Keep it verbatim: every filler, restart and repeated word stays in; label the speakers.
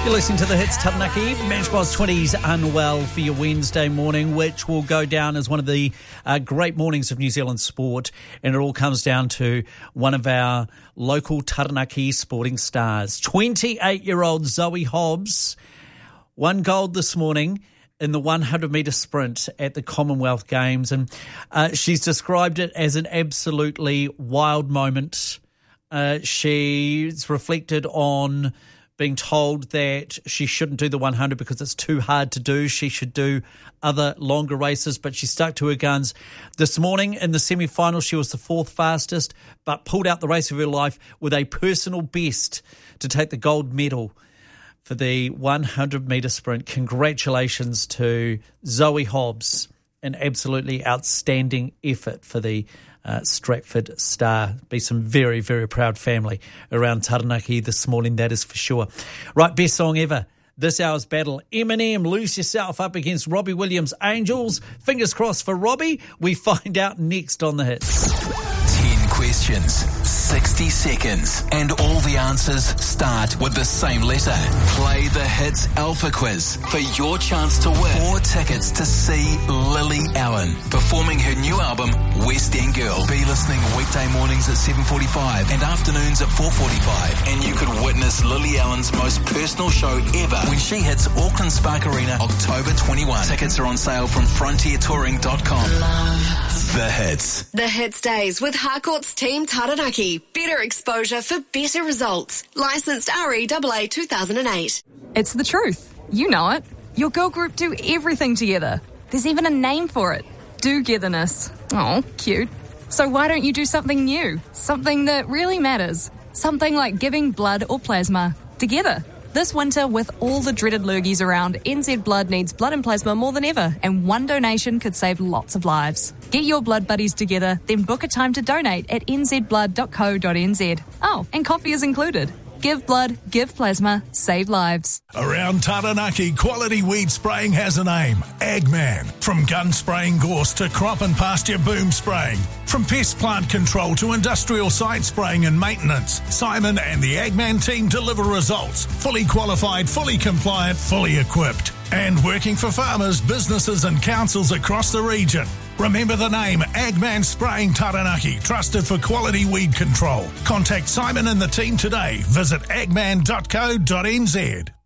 Speaker 1: You're listening to The Hits Taranaki. Matchbox twenties unwell for your Wednesday morning, which will go down as one of the uh, great mornings of New Zealand sport. And it all comes down to one of our local Taranaki sporting stars, twenty-eight-year-old Zoe Hobbs, won gold this morning in the one hundred metre sprint at the Commonwealth Games. And uh, she's described it as an absolutely wild moment. Uh, she's reflected on being told that she shouldn't do the one hundred because it's too hard to do. She should do other longer races, but she stuck to her guns. This morning in the semi-final, she was the fourth fastest, but pulled out the race of her life with a personal best to take the gold medal for the one hundred metre sprint. Congratulations to Zoe Hobbs. An absolutely outstanding effort for the uh, Stratford Star. Be some very, very proud family around Taranaki this morning, that is for sure. Right, best song ever. This hour's battle. Eminem, Lose Yourself up against Robbie Williams, Angels. Fingers crossed for Robbie. We find out next on The Hits.
Speaker 2: ten questions, sixty seconds, and all the answers start with the same letter. Play the Hits Alpha Quiz for your chance to win four tickets to see Lily Allen performing her new album, West End Girl. Be listening weekday mornings at seven forty-five and afternoons at four forty-five, and you could witness Lily Allen's most personal show ever when she hits Auckland Spark Arena October twenty-first. Tickets are on sale from frontier touring dot com. Love the Hits.
Speaker 3: The Hits Days with Harcourt's Team Taranaki. Better exposure for better results. Licensed R E A A two thousand eight.
Speaker 4: It's the truth. You know it. Your girl group do everything together. There's even a name for it. Do-getherness. Oh, cute. So why don't you do something new? Something that really matters. Something like giving blood or plasma together. This winter, with all the dreaded lurgies around, N Z Blood needs blood and plasma more than ever, and one donation could save lots of lives. Get your blood buddies together, then book a time to donate at n z blood dot co dot n z. Oh, and coffee is included. Give blood, give plasma, save lives.
Speaker 5: Around Taranaki, quality weed spraying has a name. Agman. From gun spraying gorse to crop and pasture boom spraying. From pest plant control to industrial site spraying and maintenance, Simon and the Agman team deliver results. Fully qualified, fully compliant, fully equipped. And working for farmers, businesses and councils across the region. Remember the name Agman Spraying Taranaki, trusted for quality weed control. Contact Simon and the team today. Visit agman dot co dot n z.